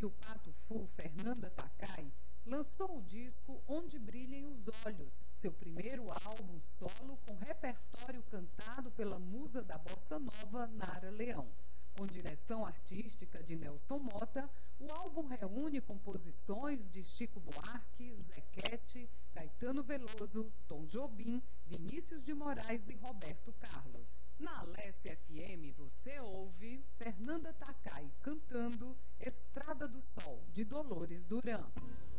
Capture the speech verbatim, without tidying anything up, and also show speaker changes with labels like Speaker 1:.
Speaker 1: Trio Pato Fu, Fernanda Takai, lançou o disco Onde Brilhem os Olhos, seu primeiro álbum solo com repertório cantado pela musa da bossa nova, Nara Leão. Com direção artística de Nelson Mota, o álbum reúne composições de Chico Buarque, Zequete, Caetano Veloso, Tom Jobim, Vinícius de Moraes e Roberto Carlos. Na Alesse F M você ouve Fernanda Takai cantando Estrada do Sol, de Dolores Duran.